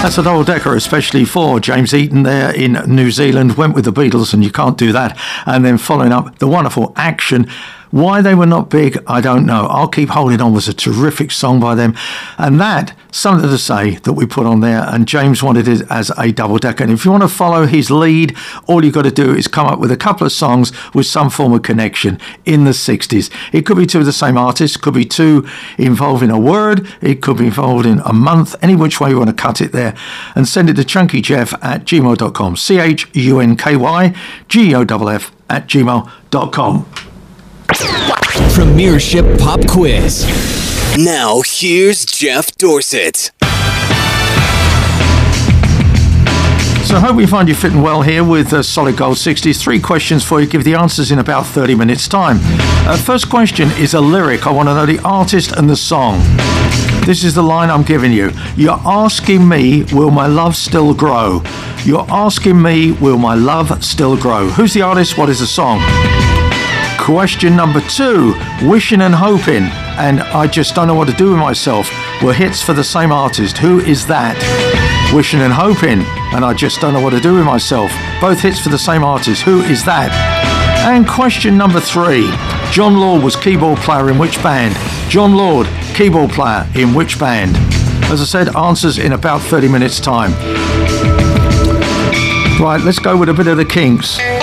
That's a double-decker, especially for James Eaton there in New Zealand. Went with the Beatles, and you can't do that. And then following up, the wonderful Action. Why they were not big, I don't know. I'll Keep Holding On was a terrific song by them. And that, Something to Say, that we put on there. And James wanted it as a double-decker. And if you want to follow his lead, all you've got to do is come up with a couple of songs with some form of connection in the 60s. It could be two of the same artist, could be two involving a word, it could be involved in a month, any which way you want to cut it there. And send it to chunkyjeff@gmail.com. CHUNKYGEOFF@gmail.com. Premiership Pop Quiz. Now, here's Jeff Dorset. So I hope we find you fitting well here with Solid Gold 60s. 3 questions for you. Give the answers in about 30 minutes' time. First question is a lyric. I want to know the artist and the song. This is the line I'm giving you. You're asking me, will my love still grow? You're asking me, will my love still grow? Who's the artist? What is the song? Question number 2, Wishing and Hoping and I Just Don't Know What to Do With Myself were hits for the same artist. Who is that? Wishing and Hoping and I Just Don't Know What to Do With Myself, both hits for the same artist. Who is that? And question number 3, John Lord was keyboard player in which band? John Lord, keyboard player in which band? As I said, answers in about 30 minutes time. Right, let's go with a bit of the Kinks.